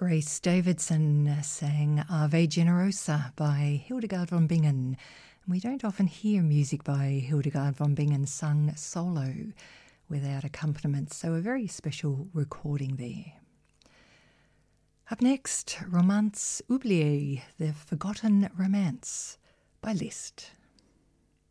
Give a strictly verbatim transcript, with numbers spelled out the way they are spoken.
Grace Davidson sang Ave Generosa by Hildegard von Bingen. We don't often hear music by Hildegard von Bingen sung solo without accompaniment, so a very special recording there. Up next, Romance oubliée, The Forgotten Romance by Liszt.